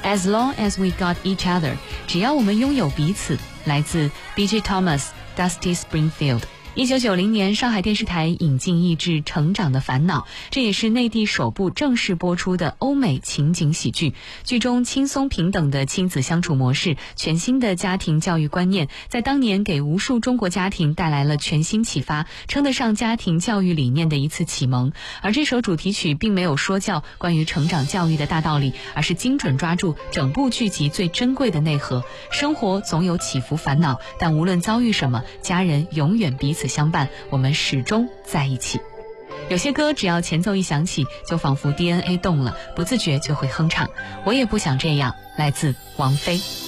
As long as we got each other， 只要我们拥有彼此。来自 B.J. Thomas、Dusty Springfield。1990年，上海电视台引进译制《成长的烦恼》，这也是内地首部正式播出的欧美情景喜剧。剧中轻松平等的亲子相处模式，全新的家庭教育观念，在当年给无数中国家庭带来了全新启发，称得上家庭教育理念的一次启蒙。而这首主题曲并没有说教关于成长教育的大道理，而是精准抓住整部剧集最珍贵的内核。生活总有起伏烦恼，但无论遭遇什么，家人永远彼此相伴，我们始终在一起。有些歌只要前奏一响起，就仿佛 DNA 动了，不自觉就会哼唱。我也不想这样，来自王菲。